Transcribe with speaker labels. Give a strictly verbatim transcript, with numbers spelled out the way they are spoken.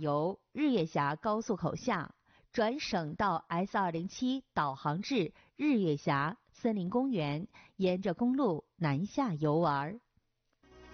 Speaker 1: 由日月峡高速口下，转省道 S 二零七导航至日月峡森林公园，沿着公路南下游玩。